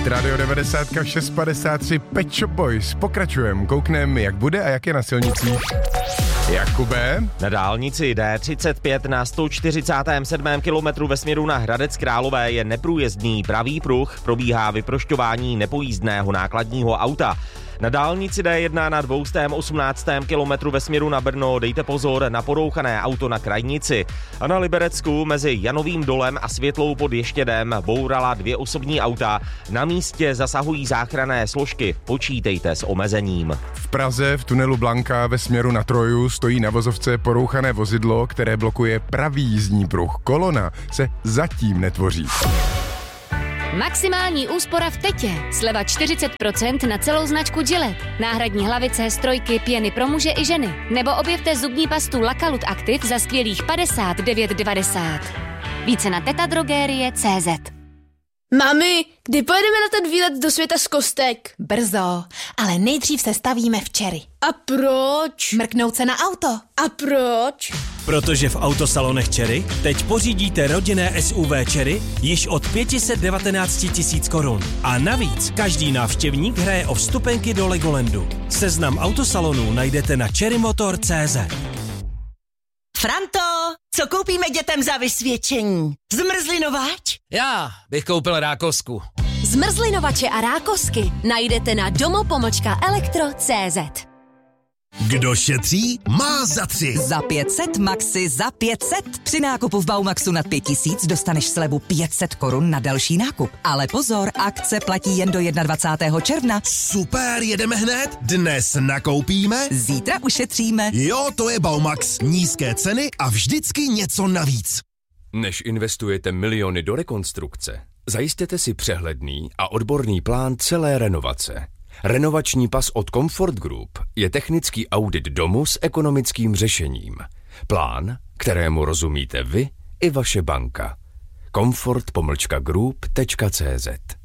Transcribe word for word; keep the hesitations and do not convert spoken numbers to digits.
Hit Radio devadesát šest padesát tři Pet Shop Boys. Pokračujeme, koukneme, jak bude a jak je na silnicích. Jakube? Na dálnici D třicet pět na sto čtyřicátém sedmém kilometru ve směru na Hradec Králové je neprůjezdný pravý pruh, probíhá vyprošťování nepojízdného nákladního auta. Na dálnici D jedna na dvě stě osmnáctém kilometru ve směru na Brno dejte pozor na porouchané auto na krajnici. A na Liberecku mezi Janovým dolem a Světlou pod Ještědem bourala dvě osobní auta. Na místě zasahují záchranné složky. Počítejte s omezením. V Praze v tunelu Blanka ve směru na Troju stojí na vozovce porouchané vozidlo, které blokuje pravý jízdní pruh. Kolona se zatím netvoří. Maximální úspora v Tetě. Sleva čtyřicet procent na celou značku Gillette. Náhradní hlavice, strojky, pěny pro muže i ženy. Nebo objevte zubní pastu Lakalut Active za skvělých padesát devět devadesát. Více na tetadrogerie tečka cé zet. Mami, kdy pojedeme na ten výlet do světa z kostek? Brzo, ale nejdřív se stavíme v Cherry. A proč? Mrknout se na auto. A proč? Protože v autosalonech Cherry teď pořídíte rodinné S U V Cherry již od pět set devatenáct tisíc korun. A navíc každý návštěvník hraje o vstupenky do Legolandu. Seznam autosalonů najdete na cherrymotor tečka cé zet. Franto, co koupíme dětem za vysvědčení? Zmrzlinovač? Já bych koupil rákosku. Zmrzlinovače a rákosky najdete na domo pomlčka elektro tečka cé zet. Kdo šetří, má za tři. Za pět set Maxi za pět set. Při nákupu v Baumaxu nad pět tisíc dostaneš slevu pět set korun na další nákup. Ale pozor, akce platí jen do dvacátého prvního června. Super, jedeme hned. Dnes nakoupíme, zítra ušetříme. Jo, to je Baumax. Nízké ceny a vždycky něco navíc. Než investujete miliony do rekonstrukce, zajistěte si přehledný a odborný plán celé renovace. Renovační pas od Comfort Group je technický audit domu s ekonomickým řešením. Plán, kterému rozumíte vy i vaše banka. comfort pomlčka group tečka cé zet